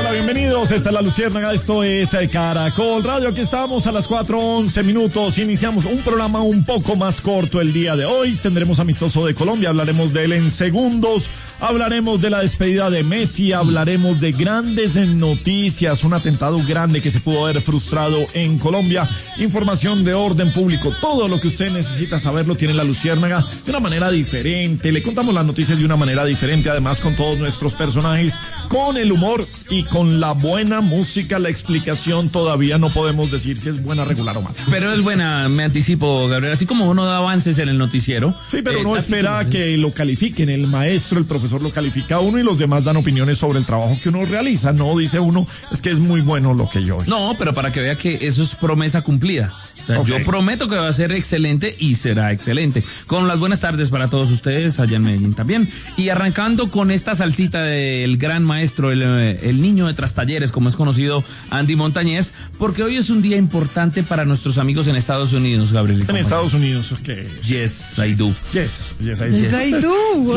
Hola, bienvenidos. Esta es La Luciérnaga, esto es Caracol Radio. Aquí estamos a las 4:11. Iniciamos un programa un poco más corto el día de hoy. Tendremos Amistoso de Colombia, hablaremos de él en segundos. Hablaremos de la despedida de Messi, hablaremos de grandes noticias, un atentado grande que se pudo haber frustrado en Colombia, información de orden público, todo lo que usted necesita saber lo tiene La Luciérnaga de una manera diferente. Le contamos las noticias de una manera diferente, además con todos nuestros personajes, con el humor y con la buena música. La explicación todavía no podemos decir si es buena, regular o mala. Pero es buena, me anticipo, Gabriel, así como uno da avances en el noticiero. Sí, pero uno espera que lo califiquen, el maestro, el profesor lo califica a uno y los demás dan opiniones sobre el trabajo que uno realiza. No dice uno, es que es muy bueno lo que yo hice. No, pero para que vea que eso es promesa cumplida. O sea, okay. Yo prometo que va a ser excelente y será excelente. Con las buenas tardes para todos ustedes allá en Medellín también. Y arrancando con esta salsita del gran maestro, el niño de Trastalleres, como es conocido, Andy Montañez, porque hoy es un día importante para nuestros amigos en Estados Unidos, Gabriel. En Estados Unidos, ok. Yes, I do. Yes, I do. Yes, I do. Wow.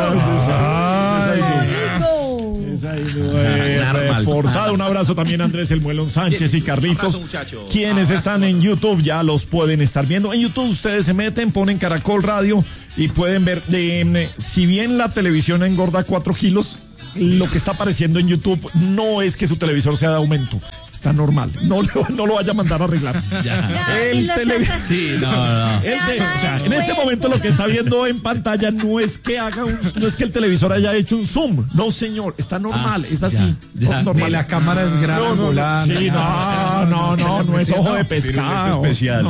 Reforzado. Un abrazo también a Andrés El Muelón Sánchez y Carlitos, quienes están en YouTube, ya los pueden estar viendo. En YouTube ustedes se meten, ponen Caracol Radio y pueden ver, si bien la televisión engorda 4 kilos, lo que está apareciendo en YouTube no es que su televisor sea de aumento. Está normal, no lo vaya a mandar a arreglar. Sí, no. O sea, en este momento lo que está viendo en pantalla no es que el televisor haya hecho un zoom, no señor, está normal, es así. Normal. La cámara es gran angular. Sí, no es ojo de pescado. Especial.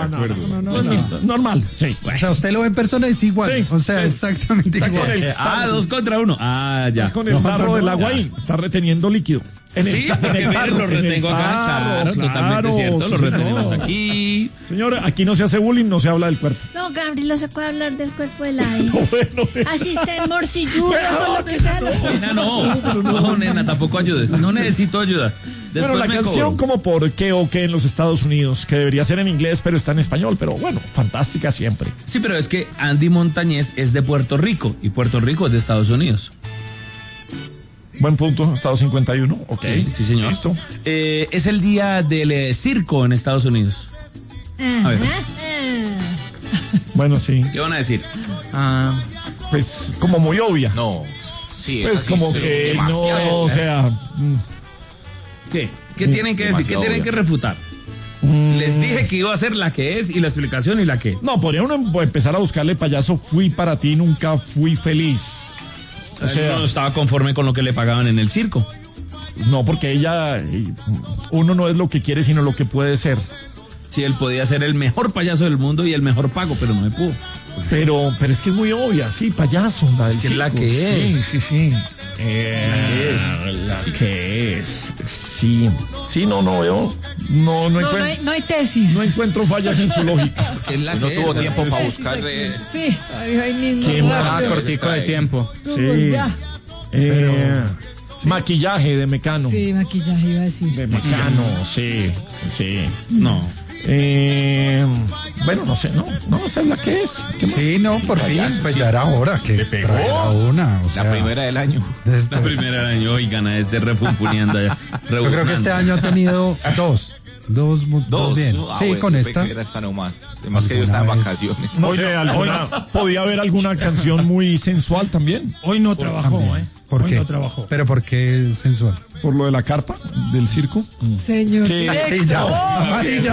Normal, sí. O sea, usted lo ve en persona y es igual. Sí, o sea, exactamente igual. 2 contra 1. Ya. Con el tarro del agua ahí, está reteniendo líquido. Sí, porque lo retengo acá, claro, totalmente cierto, sí, lo retenemos aquí. Señora, aquí no se hace bullying, no se habla del cuerpo. No, Gabriel, no se puede hablar del cuerpo de la Así está en morcilludo, eso lo que sale. No, nena, tampoco ayudes, no necesito ayudas. Bueno, la canción como ¿Por qué o qué en los Estados Unidos? Que debería ser en inglés, pero está en español, pero bueno, fantástica siempre. Sí, pero es que Andy Montañez es de Puerto Rico, y Puerto Rico es de Estados Unidos. Buen punto, Estado 51, ok. Sí, señor. Listo. Es el día del circo en Estados Unidos. A ver. Bueno, sí. ¿Qué van a decir? Pues como muy obvia. No, sí, pues así, como que no, o sea... ¿Qué tienen que decir? ¿Qué tienen que refutar? Les dije que iba a ser la que es y la explicación y la que es. No, podría uno empezar a buscarle payaso, fui para ti, nunca fui feliz. O sea, no estaba conforme con lo que le pagaban en el circo. No, porque uno no es lo que quiere, sino lo que puede ser. Sí, él podía ser el mejor payaso del mundo y el mejor pago, pero no me pudo. Pero es que es muy obvia, sí, payaso. La que es. Sí. La que es. Sí, no veo. No encuentro. No hay tesis. No encuentro fallas en su lógica. No tuvo tiempo para buscar. Sí, ahí mismo. Qué cortico de tiempo. Sí. Maquillaje de Mecano. Sí, maquillaje iba a decir. De Mecano, sí. No. Bueno, no sé, no sé la que es. Sí, no, por fin, pues ya era hora que traiga una. O sea, la primera del año. La primera del año, y gana repumpuneando allá. Yo creo que este año ha tenido dos bien. Sí, bueno, con esta. Era esta nomás. Además que yo estaba en vacaciones. No sé, podía haber alguna canción muy sensual también. Hoy no trabajó, ¿Por hoy qué? no trabajó. ¿Pero por qué sensual? Por lo de la carpa del circo. Señor. Amarilla. Amarilla,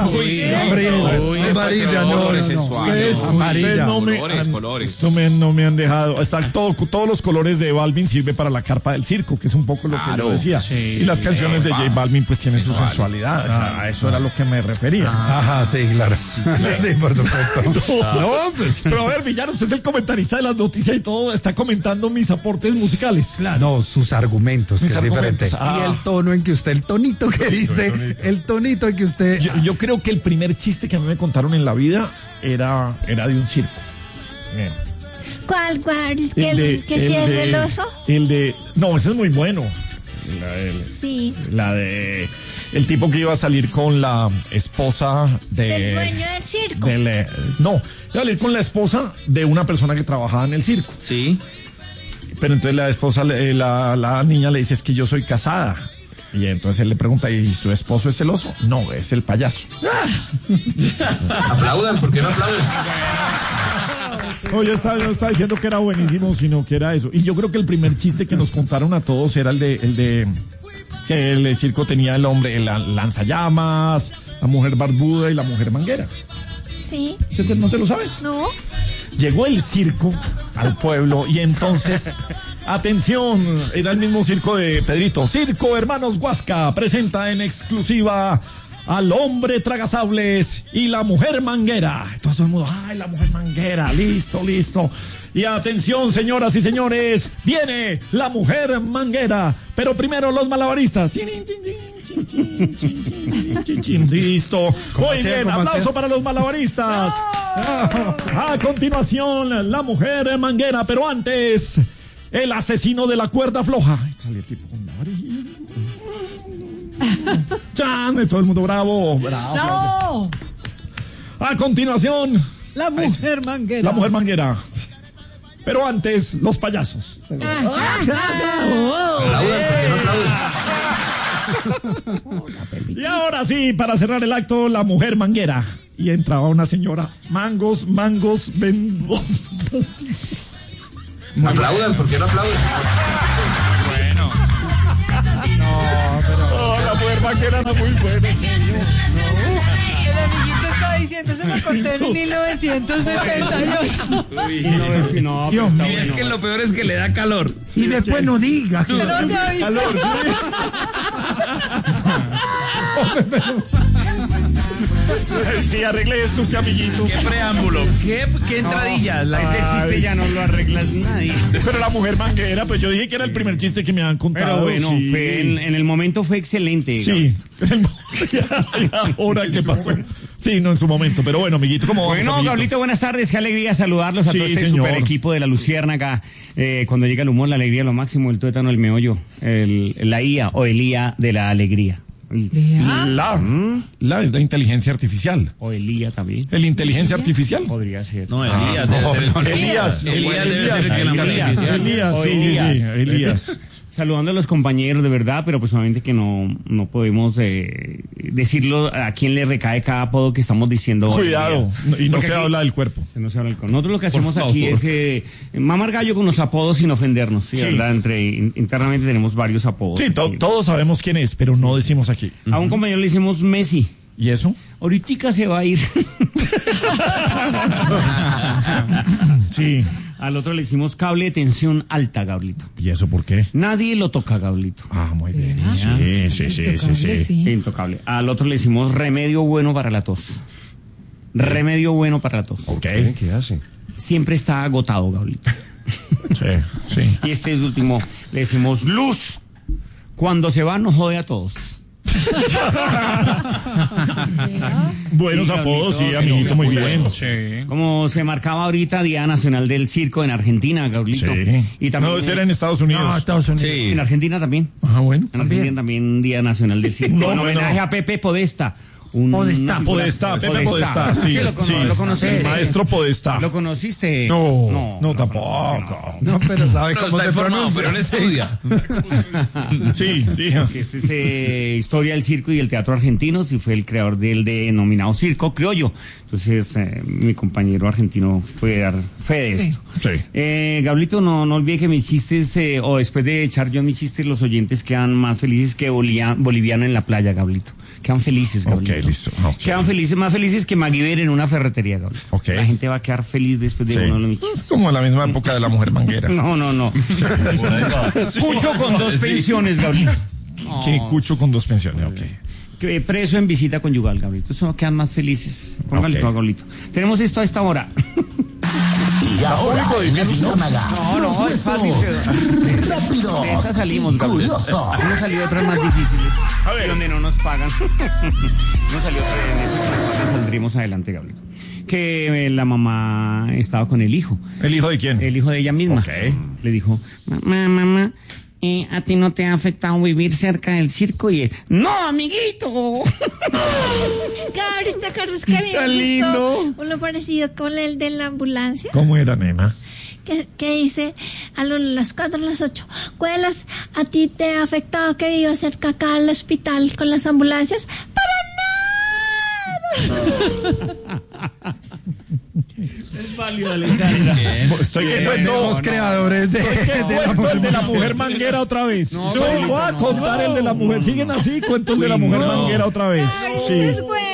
no. Colores. No me han dejado. Todos los colores de Balvin sirve para la carpa del circo, que es un poco lo que yo decía. Sí, y las canciones de J Balvin pues tienen su sensualidad. A eso era lo que me refería. Ajá, sí, claro. Sí, por supuesto. Pero a ver, Villano, usted es el comentarista de las noticias y todo, está comentando mis aportes musicales. No, sus argumentos, que es diferente. Y el tono en que usted, el tonito que dice, el tonito en que usted... Yo creo que el primer chiste que a mí me contaron en la vida era de un circo. Bien. ¿Cuál? ¿Que si es el oso? No, ese es muy bueno. Sí. La de el tipo que iba a salir con la esposa del dueño del circo. No, iba a salir con la esposa de una persona que trabajaba en el circo. Sí. Pero entonces la esposa, la niña le dice, es que yo soy casada. Y entonces él le pregunta, ¿y su esposo es celoso? No, es el payaso. Aplaudan, ¿por qué no aplauden? No, yo estaba diciendo que era buenísimo, sino que era eso. Y yo creo que el primer chiste que nos contaron a todos era el de que el circo tenía el hombre, el lanzallamas, la mujer barbuda y la mujer manguera. Sí. ¿No te lo sabes? No. Llegó el circo al pueblo y entonces, atención, era el mismo circo de Pedrito. Circo Hermanos Huasca presenta en exclusiva al hombre tragasables y la mujer manguera. Entonces todo el mundo, ¡ay, la mujer manguera! Listo. Y atención, señoras y señores, viene la mujer manguera. Pero primero los malabaristas. Listo. Muy bien, aplauso para los malabaristas. A continuación, la mujer manguera, pero antes, el asesino de la cuerda floja. Sale el tipo con la varilla. ¡Chan! Todo el mundo bravo. ¡No! A continuación, La mujer manguera. la mujer manguera. Pero antes, los payasos. Aplaudan, ¿por qué no aplauden? Y ahora sí, para cerrar el acto, la mujer manguera. Y entraba una señora. Mangos, vendo. Aplaudan, ¿por qué no aplauden? La mujer manguera era muy buena, señor. El amiguito está diciendo, se me conté en 1978. No, Y es que lo peor es que le da calor. y después no digas. Pero no te avisé. Sí, arregle esto, sí, amiguito. ¿Qué preámbulo? ¿Qué entradillas? Ese chiste ya no lo arreglas nadie. Pero la mujer manguera, pues yo dije que era el primer chiste que me han contado. Pero bueno, sí. fue en el momento fue excelente. Sí. Ahora, ¿qué pasó? Sí, no en su momento. Pero bueno, amiguito, ¿cómo vamos, Bueno, amiguito? Gablito, buenas tardes. Qué alegría saludarlos a Sí, todo este señor. super equipo de la Luciérnaga. Cuando llega el humor, la alegría, lo máximo, el tuétano, el meollo, la IA o el IA de la alegría. La es la inteligencia artificial. O el IA también. ¿El inteligencia artificial? Podría ser. No, Elías debe ser el Elías. Elías debe ser el que la artificial. Elías, sí, Elías. Saludando a los compañeros, de verdad, pero pues obviamente que no podemos decirlo a quién le recae cada apodo que estamos diciendo. Cuidado, y no Porque se aquí- habla del cuerpo. No se habla del- Nosotros lo que hacemos Por aquí favor. es mamar gallo con los apodos sin ofendernos, ¿sí? Sí. ¿Verdad? Internamente tenemos varios apodos. Sí, aquí. todos sabemos quién es, pero no decimos aquí. A un compañero le hicimos Messi. ¿Y eso? Ahorita se va a ir. Sí. Al otro le hicimos cable de tensión alta, Gablito. ¿Y eso por qué? Nadie lo toca, Gablito. Ah, muy bien. Sí. Intocable. Al otro le hicimos remedio bueno para la tos. Remedio bueno para la tos. Ok. ¿Qué hace? Siempre está agotado, Gablito. Sí. Y este último le decimos luz. Cuando se va nos jode a todos. Buenos Sí, apodos, sí, Gablito, amiguito, muy bien. Como se marcaba ahorita Día Nacional del Circo en Argentina, Gablito. Sí. Y también No, eso era en Estados Unidos. No, Estados Unidos. Sí. en Argentina también. Ah, bueno. En Argentina también Día Nacional del Circo. No, en bueno. homenaje a Pepe Podesta. Podestá. Pepe Podestá, sí. ¿Lo conociste? El maestro Podestá. ¿Lo conociste? No, lo tampoco. No, pero sabe Pero cómo está se informado, pronuncia. pero él estudia. Sí. Que este es historia del circo y el teatro argentino, y fue el creador del denominado circo criollo. Entonces, mi compañero argentino puede dar fe de esto. Sí. Gablito, no olvide que mis chistes, o después de echar yo mis chistes, los oyentes quedan más felices que boliviano en la playa, Gablito. Quedan felices, Gablito. Ok, listo. Ok. Quedan felices, más felices que MacGyver en una ferretería, Gablito. Ok. La gente va a quedar feliz después de Sí. uno de mis chistes. Es como la misma época de la mujer manguera. No. Cucho con dos pensiones, Gablito. Que cucho con 2 pensiones, ok. Que preso en visita conyugal, Gablito. Eso quedan más felices. Póngale, Ok. Gablito. Tenemos esto a esta hora. Y ahora en la Luciérnaga, No, es fácil. rápido, De esta salimos, Gablito. curioso. Hemos salido otras más difíciles. A ver. Donde no nos pagan. Hemos salido en esas saldremos adelante, Gablito. Que la mamá estaba con el hijo. ¿El hijo de quién? El hijo de ella misma. Ok. Le dijo, mamá, ¿a ti no te ha afectado vivir cerca del circo? Y él, ¡no, amiguito! Gabriel, ¿te acuerdas que a mí Está me lindo. gustó uno parecido con el de la ambulancia? ¿Cómo era, nena? que dice a las 4 a las 8. ¿Cuáles a ti te ha afectado que vivas cerca acá al hospital con las ambulancias? Es válido, Alessandra. Estoy que cuento Los creadores de el de la mujer manguera otra vez. No, Yo Felipe, voy a no. contar el de la mujer. Siguen así, cuento el de la mujer manguera otra vez. Sí. Es bueno.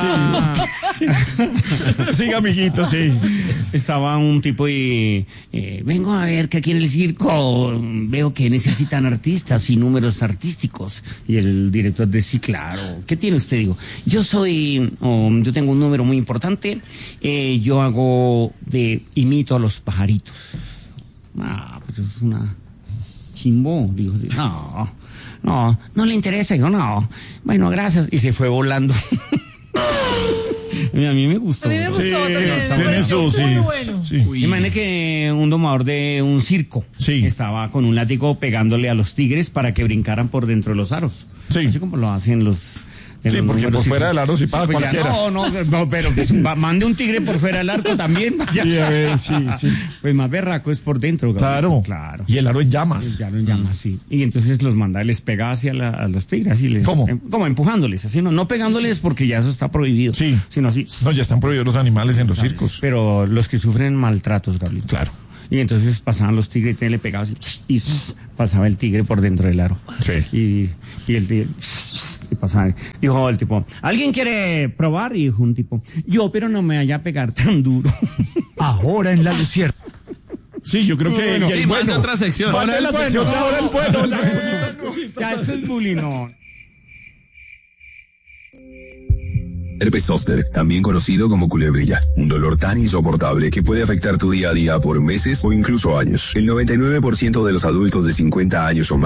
Siga, amiguito, sí. Estaba un tipo y vengo a ver que aquí en el circo veo que necesitan artistas y números artísticos. Y el director dice, sí, claro, ¿qué tiene usted? Digo, yo tengo un número muy importante, yo imito a los pajaritos. Pues es una chimbo, dijo, sí. No le interesa, digo, no, bueno, gracias, y se fue volando. A mí me gustó. A mí me gustó también. Tiene su, sí. Muy bueno. Sí. Imagínate que un domador de un circo estaba con un látigo pegándole a los tigres para que brincaran por dentro de los aros. Sí. Así como lo hacen los... Sí, porque por fuera del aro sí paga pues ya cualquiera. No, pero pues, mande un tigre por fuera del arco también. Sí, a ver, sí. Pues más berraco es por dentro. Gabriel. Claro. Y el aro en llamas. Ya lo llamas, sí. Y entonces los manda, les pega hacia a los tigres y les... ¿Cómo? Como empujándoles, así, no pegándoles porque ya eso está prohibido. Sí. Sino así. No, ya están prohibidos los animales en los circos. Pero los que sufren maltratos, Gabriel. Claro. Y entonces pasaban los tigres y le pegaba así, y pasaba el tigre por dentro del aro. Sí. Y el tigre y pasaba. Dijo el tipo, ¿alguien quiere probar? Y dijo un tipo, yo, pero no me vaya a pegar tan duro. Ahora en la Luciérnaga. Sí, yo creo que Sí, manda otra sección. Manda la sección de ahora el bueno. Ya, eso es bullying, no. Herpes zóster, también conocido como culebrilla, un dolor tan insoportable que puede afectar tu día a día por meses o incluso años. El 99% de los adultos de 50 años o más